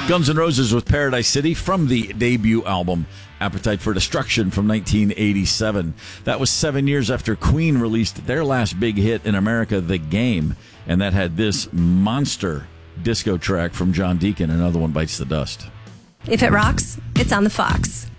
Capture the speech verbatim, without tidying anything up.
Guns N' Roses with Paradise City from the debut album Appetite for Destruction from nineteen eighty-seven. That was seven years after Queen released their last big hit in America, The Game, and that had this monster disco track from John Deacon, Another One Bites the Dust. If it rocks, it's on the Fox.